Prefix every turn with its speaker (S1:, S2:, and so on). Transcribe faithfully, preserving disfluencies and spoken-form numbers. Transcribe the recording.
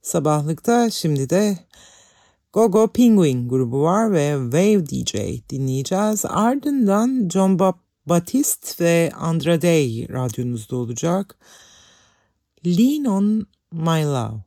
S1: Sabahlıkta şimdi de Gogo Penguin grubu var ve Wave D J dinleyeceğiz. Ardından John Batiste ve Andra Day radyonuzda olacak. Lean on My Love.